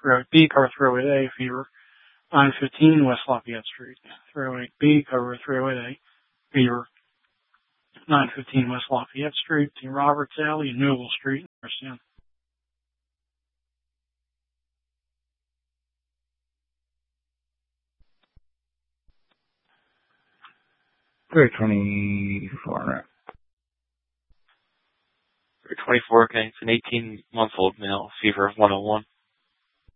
308B, cover 308A, fever. 915 West Lafayette Street. 308B, cover 308A, fever. 915 West Lafayette Street, to Roberts Alley and Newell Street, Norristown. 324. 324, okay. It's an 18-month-old male, fever of 101.